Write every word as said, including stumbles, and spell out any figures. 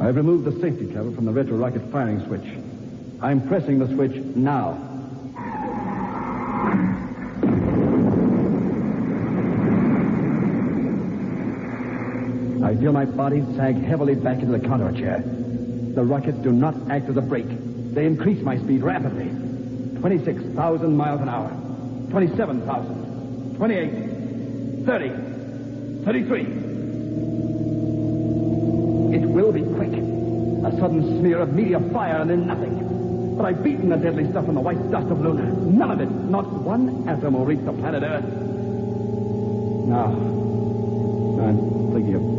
I've removed the safety cover from the retro-rocket firing switch. I'm pressing the switch now. I feel my body sag heavily back into the contour chair. The rockets do not act as a brake. They increase my speed rapidly. twenty-six thousand miles an hour. twenty-seven thousand. twenty-eight. thirty. thirty-three. It will be quick. A sudden smear of meteor fire and then nothing. But I've beaten the deadly stuff in the white dust of Luna. None of it, not one atom will reach the planet Earth. Now, I'm thinking of